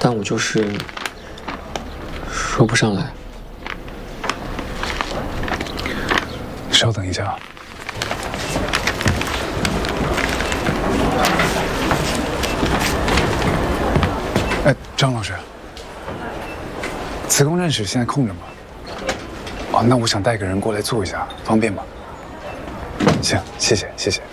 但我就是说不上来。 稍等一下啊。哎，张老师，磁共振室现在空着吗？哦，那我想带个人过来坐一下，方便吗？行，谢谢，谢谢。